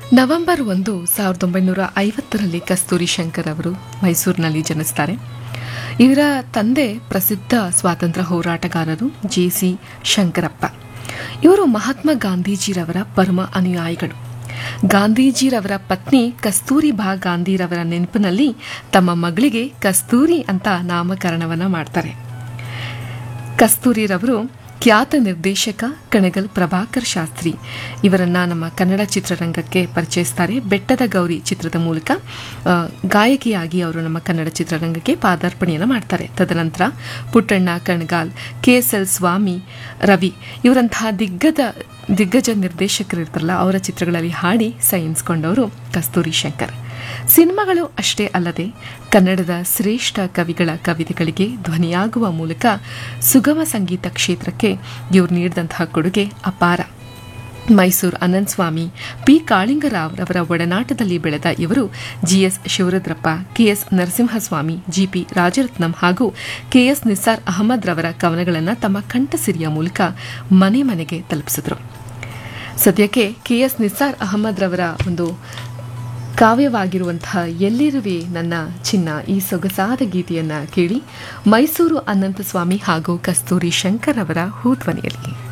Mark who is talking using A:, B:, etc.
A: November 1, 1950ರಲ್ಲಿ ಕಸ್ತೂರಿ ಶಂಕರ್ ಅವರು ಮೈಸೂರಿನಲ್ಲಿ ಜನಿಸ್ತಾರೆ. ಇವರ ತಂದೆ ಪ್ರಸಿದ್ಧ ಸ್ವಾತಂತ್ರ್ಯ ಹೋರಾಟಗಾರರು ಜೆ.ಸಿ. ಶಂಕರಪ್ಪ. ಇವರು ಮಹಾತ್ಮ ಗಾಂಧೀಜಿರವರ ಪರಮ ಅನುಯಾಯಿಗಳು. ಗಾಂಧೀಜಿರವರ ಪತ್ನಿ ಕಸ್ತೂರಿಬಾ ಗಾಂಧಿರವರ ನೆನಪಿನಲ್ಲಿ ತಮ್ಮ ಮಗಳಿಗೆ ಕಸ್ತೂರಿ ಅಂತ ನಾಮಕರಣವನ್ನ ಮಾಡ್ತಾರೆ. ಕಸ್ತೂರಿರವರು ಖ್ಯಾತ ನಿರ್ದೇಶಕ ಕಣಗಲ್ ಪ್ರಭಾಕರ್ ಶಾಸ್ತ್ರಿ ಇವರನ್ನ ನಮ್ಮ ಕನ್ನಡ ಚಿತ್ರರಂಗಕ್ಕೆ ಪರಿಚಯಿಸ್ತಾರೆ. ಬೆಟ್ಟದ ಗೌರಿ ಚಿತ್ರದ ಮೂಲಕ ಗಾಯಕಿಯಾಗಿ ಅವರು ನಮ್ಮ ಕನ್ನಡ ಚಿತ್ರರಂಗಕ್ಕೆ ಪಾದಾರ್ಪಣೆಯನ್ನು ಮಾಡ್ತಾರೆ. ತದನಂತರ ಪುಟ್ಟಣ್ಣ ಕಣಗಾಲ್, ಕೆ.ಎಸ್.ಎಲ್. ಸ್ವಾಮಿ, ರವಿ ಇವರಂತಹ ದಿಗ್ಗಜ ನಿರ್ದೇಶಕರಿರ್ತಾರಲ್ಲ ಅವರ ಚಿತ್ರಗಳಲ್ಲಿ ಹಾಡಿ ಸೈನ್ಸ್ಕೊಂಡವರು ಕಸ್ತೂರಿ ಶಂಕರ್. ಸಿನಿಮಾಗಳು ಅಷ್ಟೇ ಅಲ್ಲದೆ ಕನ್ನಡದ ಶ್ರೇಷ್ಠ ಕವಿಗಳ ಕವಿತೆಗಳಿಗೆ ಧ್ವನಿಯಾಗುವ ಮೂಲಕ ಸುಗಮ ಸಂಗೀತ ಕ್ಷೇತ್ರಕ್ಕೆ ಇವರು ನೀಡಿದಂತಹ ಕೊಡುಗೆ ಅಪಾರ. ಮೈಸೂರು ಅನಂತಸ್ವಾಮಿ, ಪಿ. ಕಾಳಿಂಗರಾವ್ ರವರ ಒಡನಾಟದಲ್ಲಿ ಬೆಳೆದ ಇವರು GS Shivarudrappa, KS Narasimhaswamy, GP Rajaratnam ಹಾಗೂ ಕೆಎಸ್ ನಿಸಾರ್ ಅಹಮದ್ ರವರ ಕವನಗಳನ್ನು ತಮ್ಮ ಕಂಠಸಿರಿಯ ಮೂಲಕ ಮನೆ ಮನೆಗೆ ತಲುಪಿಸಿದರು. ಸದ್ಯಕ್ಕೆ ಕೆಎಸ್ ನಿಸಾರ್ ಅಹಮದ್ ರವರ ಒಂದು ಕಾವ್ಯವಾಗಿರುವಂತಹ ಎಲ್ಲಿರುವೆ ನನ್ನ ಚಿನ್ನ ಈ ಸೊಗಸಾದ ಗೀತೆಯನ್ನ ಕೇಳಿ. ಮೈಸೂರು ಅನಂತಸ್ವಾಮಿ ಹಾಗೂ ಕಸ್ತೂರಿ ಶಂಕರ್ ಅವರ ಹೂಧ್ವನಿಯಲ್ಲಿ.